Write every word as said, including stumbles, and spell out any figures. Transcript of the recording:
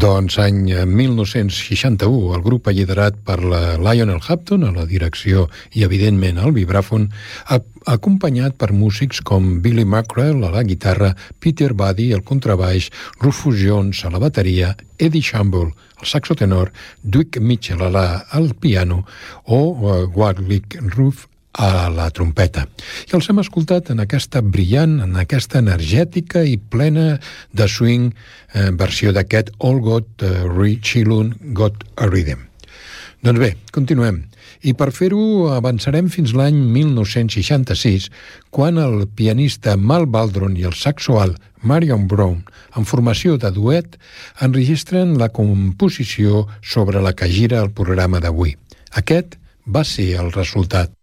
Doncs any mil nou-cents seixanta-u, el grup liderat per la Lionel Hampton a la direcció i, evidentment, al vibràfon, acompanyat per músics com Billy Mackerel a la guitarra, Peter Buddy al contrabaix, Rufus Jones a la bateria, Eddie Shamble al saxo tenor, Dwight Mitchell a la, al piano o uh, Warwick Ruff a la trompeta. I els hem escoltat en aquesta brillant, en aquesta energètica i plena de swing eh, versió d'aquest All Got uh, Chillun Got a Rhythm. Doncs bé, continuem. I per fer-ho avançarem fins l'any mil nou-cents seixanta-sis, quan el pianista Mal Baldron i el saxo alt Marion Brown, en formació de duet, enregistren la composició sobre la que gira el programa d'avui. Aquest va ser el resultat.